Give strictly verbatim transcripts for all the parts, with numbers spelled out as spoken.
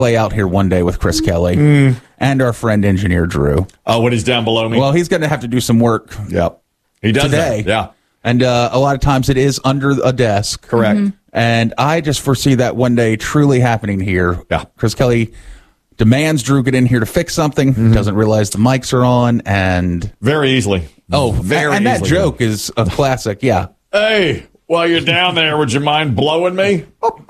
Play out here one day with Chris Kelly Mm. and our friend engineer Drew. Oh, when he's down below me? Well, he's going to have to do some work. Yep. He does today. that. Yeah. And uh, a lot of times it is under a desk. Correct. Mm-hmm. And I just foresee that one day truly happening here. Yeah. Chris Kelly demands Drew get in here to fix something, Mm-hmm. doesn't realize the mics are on, and Very easily. oh, very and that easily. joke is a classic. Yeah. Hey, while you're down there, would you mind blowing me?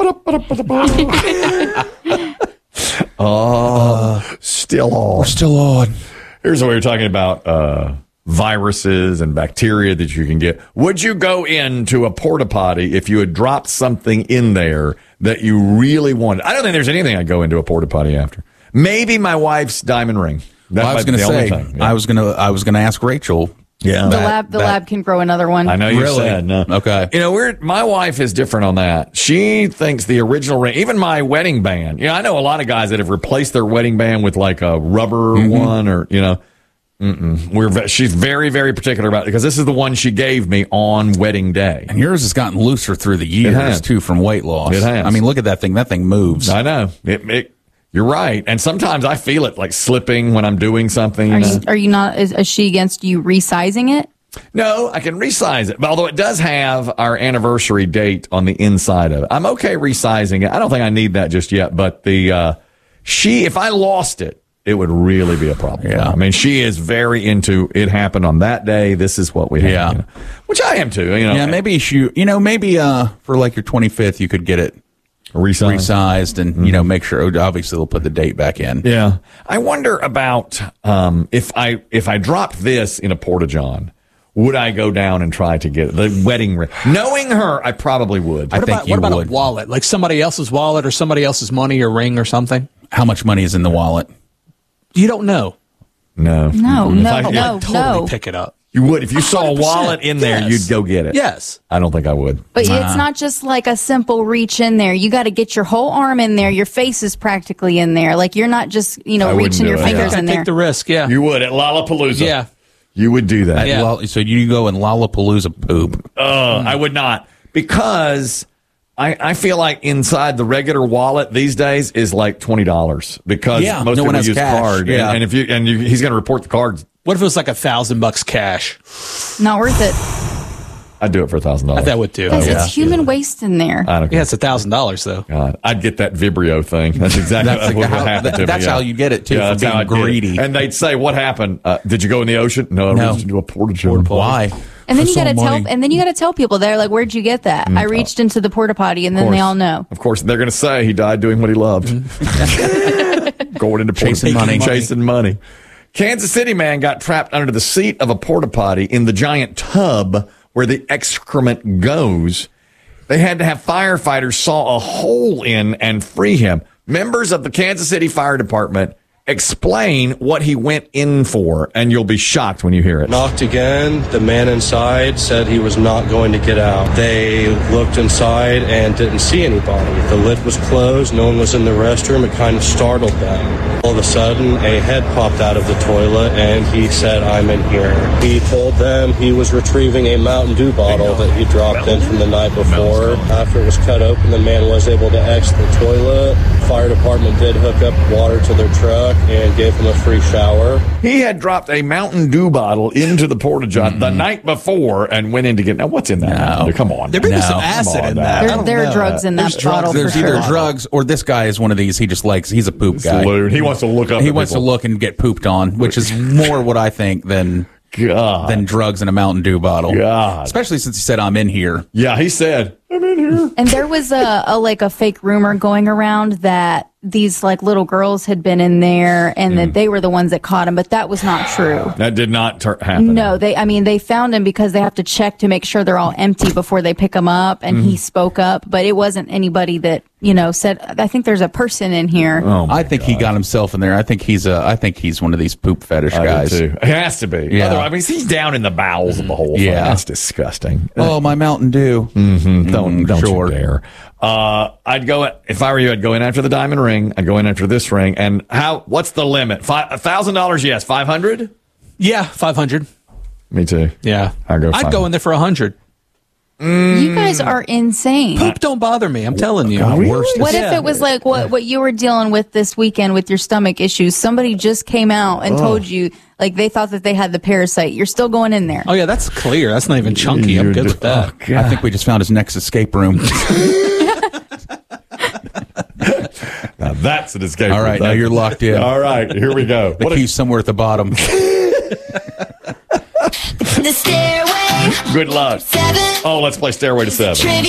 Oh, still on. We're still on. Here's what we were talking about, uh, viruses and bacteria that you can get. Would you go into a porta potty if you had dropped something in there that you really wanted? I don't think there's anything I'd go into a porta potty after. Maybe my wife's diamond ring. That Well, I was might be going to the only say, thing. Yeah. I was going to, I was going to ask Rachel. Yeah. The That- lab, the that- lab can grow another one. I know you Really? said no. Okay. You know, we're my wife is different on that. She thinks the original ring, even my wedding band. You know, I know a lot of guys that have replaced their wedding band with like a rubber Mm-hmm. one, or you know, mm-mm. we're ve- she's very very particular about it because this is the one she gave me on wedding day. And yours has gotten looser through the years has. too, from weight loss. It has. I mean, look at that thing. That thing moves. I know it, it. You're right, and sometimes I feel it like slipping when I'm doing something. Are you know? you, are you not, is, is she against you resizing it? No, I can resize it. But although it does have our anniversary date on the inside of it. I'm okay resizing it. I don't think I need that just yet. But the uh, she, if I lost it, it would really be a problem. Yeah. I mean, she is very into it happened on that day. This is what we have. Yeah. You know, which I am too. You know, Yeah, maybe you, you know, maybe uh, for like your twenty-fifth, you could get it resize. resized and, you know, make sure, obviously, they'll put the date back in. Yeah. I wonder about um, if I if I dropped this in a porta-john, would I go down and try to get it? The wedding ring? Knowing her, I probably would. I What think about, you what about would. a wallet? Like somebody else's wallet or somebody else's money or ring or something? How much money is in the wallet? You don't know. no. No, Mm-mm. no, If I- no, Totally no. pick it up. You would if you saw a one hundred percent. wallet in there, Yes. you'd go get it. Yes. I don't think I would. But it's not just like a simple reach in there. You got to get your whole arm in there. Your face is practically in there. Like you're not just, you know, I wouldn't reaching do your it, fingers yeah. in Take there. the risk, yeah. You would at Lollapalooza. Yeah. You would do that. Yeah. Well, so you go in Lollapalooza poop. Uh, I would not because I, I feel like inside the regular wallet these days is like twenty dollars because Yeah, most no one people has use cash. card. Yeah. And, and if you and you, he's going to report the cards, What if it was like a thousand bucks cash? Not worth it. I'd do it for a thousand dollars. That would too. Because Yeah. it's human waste in there. I don't care. Yeah, it's a thousand dollars though. God, I'd get that Vibrio thing. That's exactly That's what would how- happen that- to me. that's yeah. how you get it, too, for that's being how I'd get it. greedy. And they'd say, "What happened? Uh, did you go in the ocean?" No, I No. reached into a porta john. Why? And then For you got to some tell, money. and then you got to tell people they're like, "Where'd you get that?" I reached into the porta potty, and then they all know. Of course, they're going to say he died doing what he loved. Going into Chasing porta- money. chasing money. Kansas City man got trapped under the seat of a porta potty in the giant tub where the excrement goes. They had to have firefighters saw a hole in and free him. Members of the Kansas City Fire Department explain what he went in for, and you'll be shocked when you hear it. Knocked again. The man inside said he was not going to get out. They looked inside and didn't see anybody. The lid was closed. No one was in the restroom. It kind of startled them. All of a sudden, a head popped out of the toilet, and he said, "I'm in here." He told them he was retrieving a Mountain Dew bottle that he dropped in from the night before. After it was cut open, the man was able to exit the toilet. Fire department did hook up water to their truck and gave him a free shower. He had dropped a Mountain Dew bottle into the porta john the night before and went in to get. Now, what's in that? Mountain Dew? Come on. There may be No. some Come acid on in now. that. I There, don't there are know. drugs in that There's drugs. bottle. There's for either sure. drugs or this guy is one of these. He just likes, he's a poop guy. Salute. He wants to look up He at wants people. to look and get pooped on, which is more what I think than God. than drugs in a Mountain Dew bottle. God. Especially since he said, "I'm in here." Yeah, he said, "I'm in here." And there was a, a like a fake rumor going around that these like little girls had been in there and that they were the ones that caught him, but that was not true. That did not tur- happen. No, they. I mean, they found him because they have to check to make sure they're all empty before they pick him up. And he spoke up, but it wasn't anybody that you know said. I think there's a person in here. Oh, my I think he got himself in there. I think he's a. I think he's one of these poop fetish I do guys. too. It has to be. Yeah. Otherwise, I mean, he's down in the bowels of the whole thing. Yeah. That's disgusting. Oh, my Mountain Dew. Mm, don't don't sure. you dare. Uh, I'd go if I were you. I'd go in after the diamond ring. I'd go in after this ring. And how? What's the limit? Five a thousand dollars? Yes. Five hundred. Yeah, five hundred. Me too. Yeah, I'd go I'd go in there for a hundred. You guys are insane. Poop don't bother me. I'm telling you. God, worst What if Yeah. it was like what, what you were dealing with this weekend with your stomach issues? Somebody just came out and told you, like, they thought that they had the parasite. You're still going in there. Oh, yeah, that's clear. That's not even chunky. I'm good with that. I think we just found his next escape room. Now that's an escape. All right, room. now you're locked in. All right, here we go. The What a- key's somewhere at the bottom. The Stairway. good luck. Seven. Oh, let's play Stairway to Seven. Trivia.